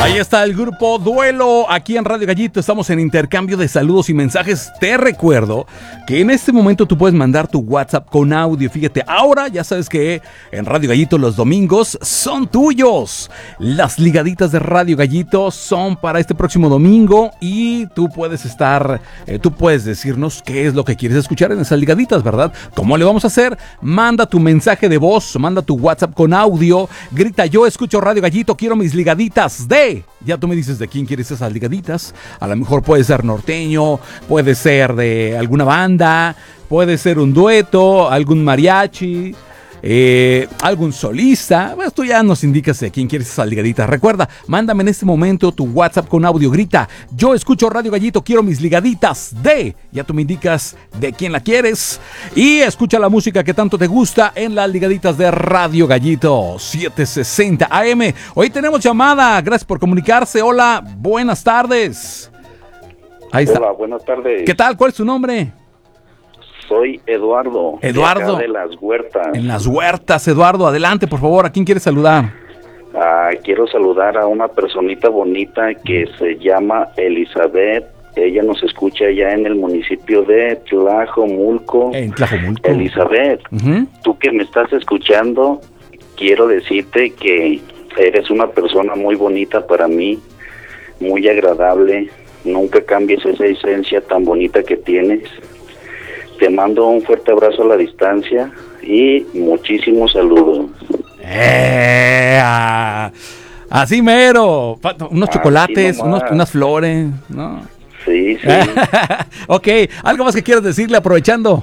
Ahí está el grupo Duelo aquí en Radio Gallito. Estamos en intercambio de saludos y mensajes. Te recuerdo que en este momento tú puedes mandar tu WhatsApp con audio. Fíjate, ahora ya sabes que en Radio Gallito los domingos son tuyos. Las ligaditas de Radio Gallito son para este próximo domingo y tú puedes decirnos qué es lo que quieres escuchar en esas ligaditas, ¿verdad? ¿Cómo le vamos a hacer? Manda tu mensaje de voz, manda tu WhatsApp con audio, grita: yo escucho Radio Gallito, quiero mis ligaditas de... Ya tú me dices de quién quieres esas ligaditas. A lo mejor puede ser norteño, puede ser de alguna banda, puede ser un dueto, algún mariachi, algún solista. Pues tú ya nos indicas de quién quieres esas ligaditas. Recuerda, mándame en este momento tu WhatsApp con audio, grita: yo escucho Radio Gallito, quiero mis ligaditas de... Ya tú me indicas de quién la quieres y escucha la música que tanto te gusta en las ligaditas de Radio Gallito 760 AM. Hoy tenemos llamada, gracias por comunicarse. Hola, buenas tardes. Ahí está. Hola, buenas tardes. ¿Qué tal? ¿Cuál es tu nombre? Soy Eduardo. Eduardo. De Las Huertas. En Las Huertas, Eduardo. Adelante, por favor. ¿A quién quieres saludar? Quiero saludar a una personita bonita que se llama Elizabeth. Ella nos escucha allá en el municipio de Tlajomulco. En Tlajomulco. Elizabeth, tú que me estás escuchando, quiero decirte que eres una persona muy bonita para mí, muy agradable. Nunca cambies esa esencia tan bonita que tienes. Te mando un fuerte abrazo a la distancia y muchísimos saludos. Así mero. Unos chocolates, unas flores, ¿no? Sí, sí. Ok, ¿algo más que quieras decirle aprovechando?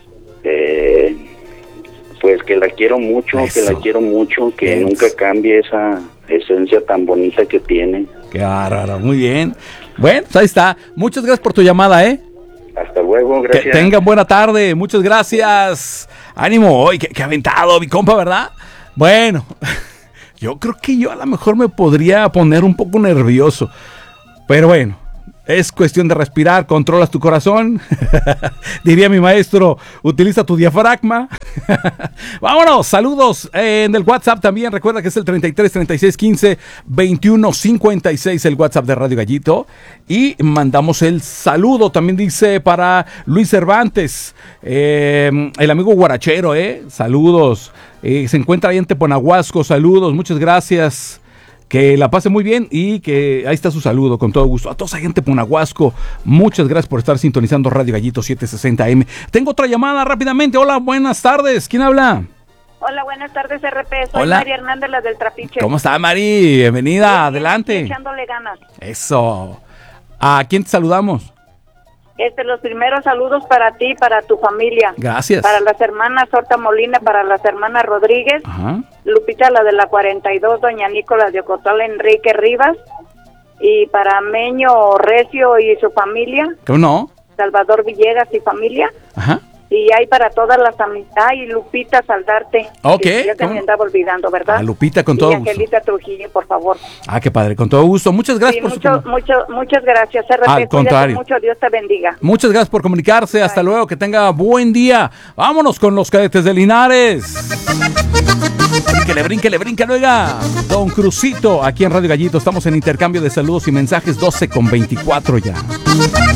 Pues que la quiero mucho, que Eso. nunca cambie esa esencia tan bonita que tiene. Qué bárbaro, muy bien. Bueno, pues ahí está. Muchas gracias por tu llamada, ¿eh? Hasta luego, gracias. Que tengan buena tarde, muchas gracias. Ánimo, hoy, qué aventado mi compa, ¿verdad? Bueno, yo creo que yo a lo mejor me podría poner un poco nervioso. Pero bueno, es cuestión de respirar, controlas tu corazón. Diría mi maestro, utiliza tu diafragma. Vámonos, saludos en el WhatsApp también. Recuerda que es el 33 36 15 21 56, el WhatsApp de Radio Gallito. Y mandamos el saludo, también dice para Luis Cervantes, el amigo guarachero, saludos. Se encuentra ahí en Teponahuasco, saludos, muchas gracias. Que la pase muy bien y que ahí está su saludo, con todo gusto. A toda esa gente Punahuasco, muchas gracias por estar sintonizando Radio Gallito 760 AM. Tengo otra llamada rápidamente. Hola, buenas tardes. ¿Quién habla? Hola, buenas tardes, RP. Soy Hola. María Hernández, la del Trapiche. ¿Cómo está, Mari? Bienvenida, Bien, adelante. echándole ganas. Eso. ¿A quién te saludamos? Los primeros saludos para ti y para tu familia. Gracias. Para las hermanas Horta Molina, para las hermanas Rodríguez, Ajá. Lupita, la de la 42, doña Nicolás de Ocotal, Enrique Rivas, y para Meño Recio y su familia, ¿Cómo no? Salvador Villegas y familia, Ajá. y hay para todas las amistades, y Lupita Saldarte. Ok. Que ya te me andaba olvidando, ¿verdad? A Lupita, con todo y gusto. Angelita Trujillo, por favor. Qué padre, con todo gusto. Muchas gracias Sí, por muchas gracias, RP. Al Cuídate contrario. mucho, Dios te bendiga. Muchas gracias por comunicarse. Hasta luego, que tenga buen día. Vámonos con los cadetes de Linares. Brínquele, oiga. Don Crucito, aquí en Radio Gallito. Estamos en intercambio de saludos y mensajes, 12:24 ya.